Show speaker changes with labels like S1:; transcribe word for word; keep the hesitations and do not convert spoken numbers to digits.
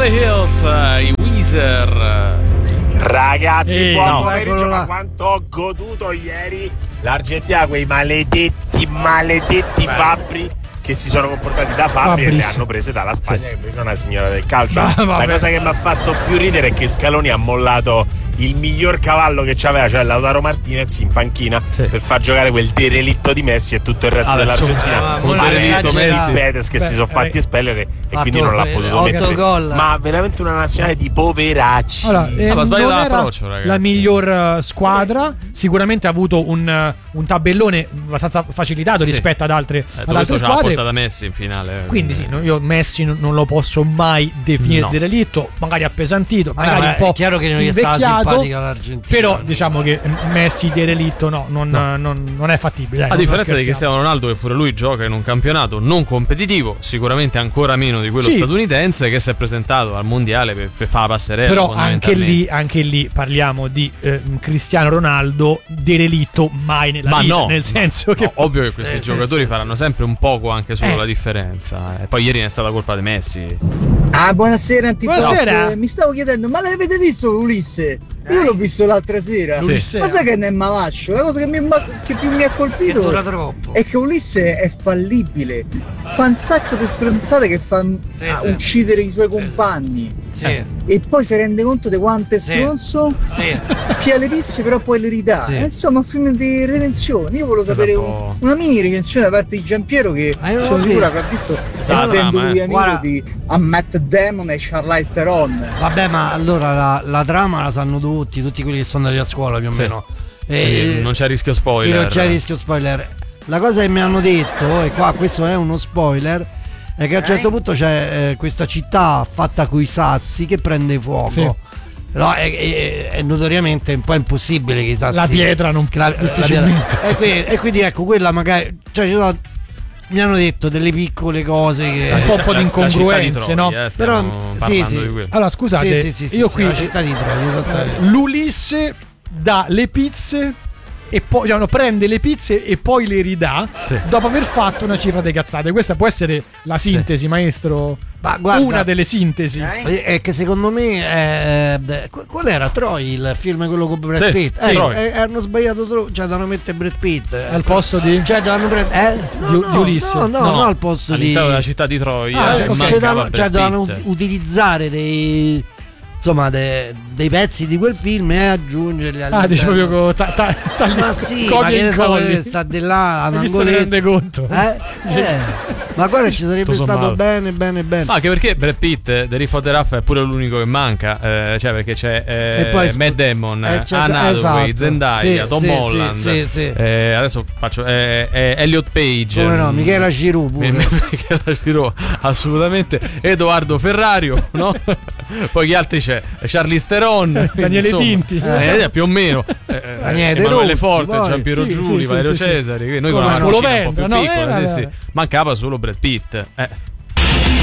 S1: Beverly Hills, i Weezer.
S2: Ragazzi,
S3: Ehi,
S2: buon
S3: no,
S2: pomeriggio, ma quanto ho goduto ieri l'Argentina, quei maledetti, maledetti fabbri che si sono comportati da fabbri e le hanno prese dalla Spagna, che invece è una signora del calcio. La cosa che mi ha fatto più ridere è che Scaloni ha mollato il miglior cavallo che c'aveva, cioè Lautaro Martinez, in panchina, sì, per far giocare quel derelitto di Messi e tutto il resto ah, dell'Argentina. Un derelitto Messi, Peters che Beh, si sono fatti espellere e fatto, quindi non l'ha potuto mettere. Gol. Ma veramente una nazionale di poveracci.
S3: Allora, eh, ah, ma non era ragazzi. La miglior uh, squadra, sicuramente ha avuto un, uh, un tabellone abbastanza facilitato sì, rispetto ad altre, eh, ad altre squadre.
S1: Da Messi in finale,
S3: quindi sì, io Messi non lo posso mai definire no. derelitto, magari appesantito, magari ah, un po'
S4: è chiaro che non gli stava simpatica l'Argentina,
S3: però diciamo che Messi derelitto no, non, no. non, non è fattibile. Dai,
S1: a differenza di Cristiano Ronaldo, che pure lui gioca in un campionato non competitivo, sicuramente ancora meno di quello sì, statunitense, che si è presentato al mondiale per, per fare la passerella.
S3: Però anche lì, anche lì parliamo di eh, Cristiano Ronaldo derelitto mai nella
S1: Ma
S3: vita,
S1: no,
S3: nel senso
S1: no,
S3: che
S1: no, ovvio che questi eh, giocatori sì, faranno sempre un poco anche solo eh. la differenza. E poi ieri ne è stata colpa di Messi.
S5: Ah, buonasera Antipop.
S3: Buonasera.
S5: Eh, mi stavo chiedendo, ma l'avete visto Ulisse? Io l'ho visto l'altra sera.
S3: Sì.
S5: Ma sai che ne è malaccio? La cosa che, mi, che più mi ha colpito
S4: che dura troppo.
S5: È che Ulisse è fallibile. Fa un sacco di stronzate che fa sì, sì. uccidere i suoi compagni.
S4: Sì.
S5: E poi si rende conto di quanto è stronzo, sì, pia le pizze però poi le ridà. Sì. Eh, insomma, un film di redenzione. Io volevo sapere un, una mini recensione da parte di Giampiero, che ah, sono sicuro che ha visto, essendo lui amico Guarda. di a Matt Damon e Charlize Theron.
S4: Vabbè, ma allora la, la trama la sanno tutti, tutti quelli che sono andati a scuola più o meno.
S1: Sì. E, non c'è rischio spoiler.
S4: Non c'è rischio spoiler. La cosa che mi hanno detto, e qua questo è uno spoiler, è che a un certo punto c'è eh, questa città fatta coi sassi che prende fuoco. Sì. No, è, è, è notoriamente un po' impossibile che i sassi,
S3: la pietra non
S4: la,
S3: difficilmente
S4: la, e, quindi, e quindi ecco, quella magari, cioè, ci sono, mi hanno detto delle piccole cose che
S3: un po', un po' di incongruenze, no?
S1: Eh,
S3: però
S4: sì, sì.
S3: Allora scusate,
S4: sì, sì, sì,
S3: io
S4: sì,
S3: qui
S4: la città di Troia,
S3: eh, l'Ulisse dà le pizze e poi cioè, no, prende le pizze e poi le ridà, sì, dopo aver fatto una cifra di cazzate. Questa può essere la sintesi, sì, maestro. Ma guarda, una delle sintesi
S4: eh? È che secondo me eh, qual era Troy, il film quello con Brad
S3: sì,
S4: Pitt?
S3: Sì,
S4: eh, eh, hanno sbagliato, cioè dovevano mettere Brad Pitt eh,
S3: al posto di
S4: cioè dovevano prendere eh? no,
S3: di,
S4: no,
S3: di Ulisse
S4: no, no, no, no, al posto
S1: all'interno
S4: di
S1: della città di Troia,
S4: ah,
S1: eh,
S4: cioè, dovevano, cioè dovevano utilizzare dei insomma de, dei pezzi di quel film e aggiungerli all'interno.
S3: Ah, dici proprio con ta, ta, ta,
S4: ma sì, ma che ne so che sta di là
S3: a se ne rende conto
S4: eh? eh. Ma guarda, ci sarebbe stato bene bene bene.
S1: Ma anche perché Brad Pitt The Riff of the Raff è pure l'unico che manca, eh, cioè perché c'è eh, poi, Matt Damon, eh, Anna Hathaway, esatto, Zendaya, sì, Tom sì, Holland sì, sì, sì. Eh, adesso faccio eh, eh, Elliot Page,
S4: come no, Michela Giroux pure.
S1: Michela Giroux assolutamente, Edoardo Ferrario, no? Poi chi altri c'è? Charlize Theron,
S3: Daniele insomma, Tinti,
S1: eh, più o meno, eh,
S4: Daniele
S1: Emanuele Forte,
S4: poi,
S1: Giampiero
S4: sì,
S1: Giuli,
S4: sì,
S1: Valerio
S4: sì,
S1: Cesari.
S4: sì.
S1: Noi con una scena un po' più
S3: no,
S1: piccola,
S3: eh,
S1: sì, sì. Mancava solo Brad Pitt. Eh.